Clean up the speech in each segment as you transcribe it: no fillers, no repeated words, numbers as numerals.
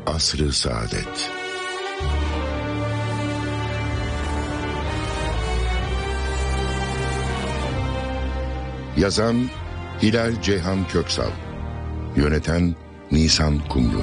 Asr-ı Saadet. Yazan Hilal Ceyhan Köksal, yöneten Nisan Kumru.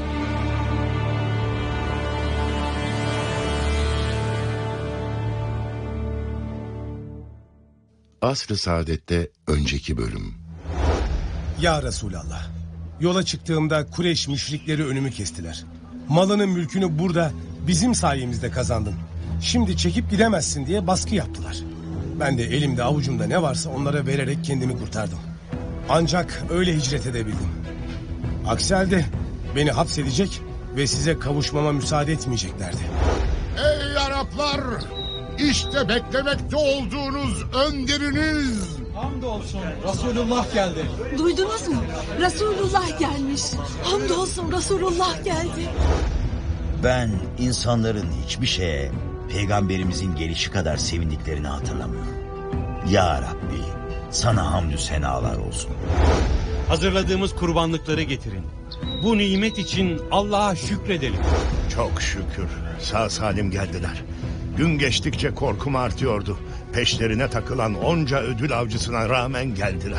Asr-ı Saadet'te önceki bölüm. Ya Resulallah, yola çıktığımda Kureyş müşrikleri önümü kestiler. Malını mülkünü burada bizim sayemizde kazandın. Şimdi çekip gidemezsin diye baskı yaptılar. Ben de elimde avucumda ne varsa onlara vererek kendimi kurtardım. Ancak öyle hicret edebildim. Aksi halde beni hapsedecek ve size kavuşmama müsaade etmeyeceklerdi. Ey Araplar! İşte beklemekte olduğunuz önderiniz! Hamdolsun Resulullah geldi. Duydunuz mu? Resulullah gelmiş. Hamdolsun Resulullah geldi. Ben insanların hiçbir şeye peygamberimizin gelişi kadar sevindiklerini hatırlamıyorum. Ya Rabbi, sana hamdü senalar olsun. Hazırladığımız kurbanlıkları getirin. Bu nimet için Allah'a şükredelim. Çok şükür sağ salim geldiler. Gün geçtikçe korkum artıyordu. Peşlerine takılan onca ödül avcısına rağmen geldiler.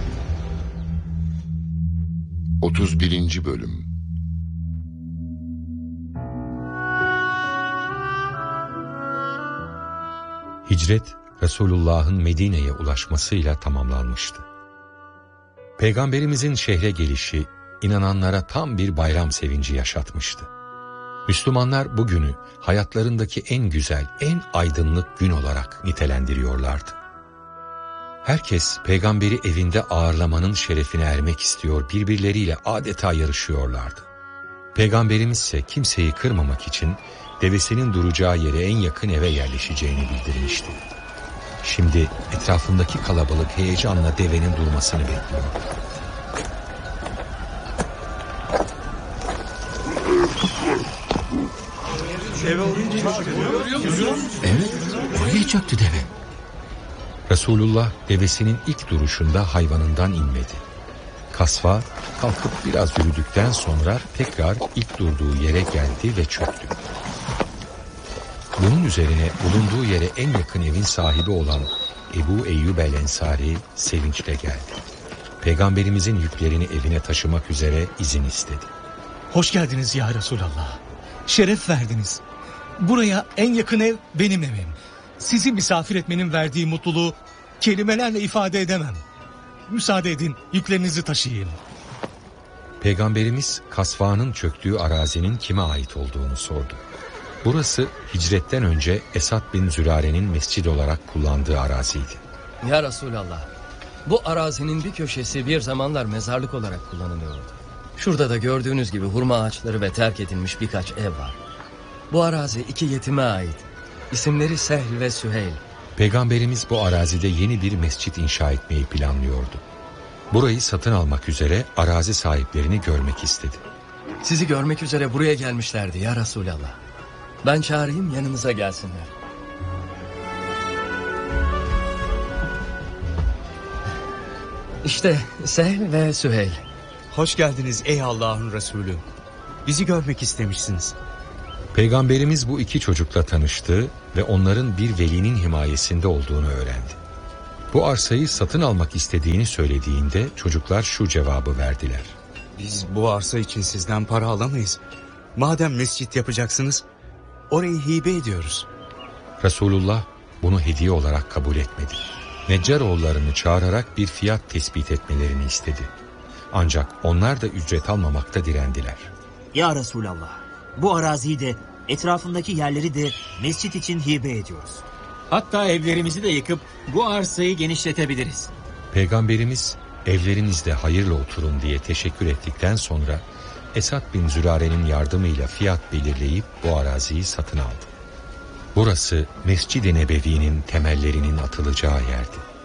31. Bölüm. Hicret, Resulullah'ın Medine'ye ulaşmasıyla tamamlanmıştı. Peygamberimizin şehre gelişi, inananlara tam bir bayram sevinci yaşatmıştı. Müslümanlar bugünü hayatlarındaki en güzel, en aydınlık gün olarak nitelendiriyorlardı. Herkes peygamberi evinde ağırlamanın şerefine ermek istiyor, birbirleriyle adeta yarışıyorlardı. Peygamberimiz ise kimseyi kırmamak için devesinin duracağı yere en yakın eve yerleşeceğini bildirmişti. Şimdi etrafındaki kalabalık heyecanla devenin durmasını bekliyor. Evet, oraya çöktü deve. Resulullah devesinin ilk duruşunda hayvanından inmedi. Kasva kalkıp biraz yürüdükten sonra tekrar ilk durduğu yere geldi ve çöktü. Bunun üzerine bulunduğu yere en yakın evin sahibi olan Ebu Eyyub el-Ensari sevinçle geldi. Peygamberimizin yüklerini evine taşımak üzere izin istedi. Hoş geldiniz ya Resulallah. Şeref verdiniz. Buraya en yakın ev benim evim. Sizi misafir etmenin verdiği mutluluğu kelimelerle ifade edemem. Müsaade edin, yüklerinizi taşıyayım. Peygamberimiz kasvanın çöktüğü arazinin kime ait olduğunu sordu. Burası hicretten önce Esad bin Zürare'nin mescid olarak kullandığı araziydi. Ya Resulallah, bu arazinin bir köşesi bir zamanlar mezarlık olarak kullanılıyordu. Şurada da gördüğünüz gibi hurma ağaçları ve terk edilmiş birkaç ev var. Bu arazi 2 yetime ait. İsimleri Sehl ve Süheyl. Peygamberimiz bu arazide yeni bir mescit inşa etmeyi planlıyordu. Burayı satın almak üzere arazi sahiplerini görmek istedi. Sizi görmek üzere buraya gelmişlerdi ya Resulallah. Ben çağırayım, yanınıza gelsinler. İşte Sehl ve Süheyl. Hoş geldiniz ey Allah'ın Resulü. Bizi görmek istemişsiniz. Peygamberimiz bu iki çocukla tanıştı ve onların bir velinin himayesinde olduğunu öğrendi. Bu arsayı satın almak istediğini söylediğinde çocuklar şu cevabı verdiler. Biz bu arsa için sizden para alamayız. Madem mescit yapacaksınız, orayı hibe ediyoruz. Resulullah bunu hediye olarak kabul etmedi. Neccaroğullarını çağırarak bir fiyat tespit etmelerini istedi. Ancak onlar da ücret almamakta direndiler. Ya Resulallah, bu araziyi de etrafındaki yerleri de mescit için hibe ediyoruz. Hatta evlerimizi de yıkıp bu arsayı genişletebiliriz. Peygamberimiz evlerinizde hayırla oturun diye teşekkür ettikten sonra Esad bin Zürare'nin yardımıyla fiyat belirleyip bu araziyi satın aldı. Burası Mescid-i Nebevi'nin temellerinin atılacağı yerdi.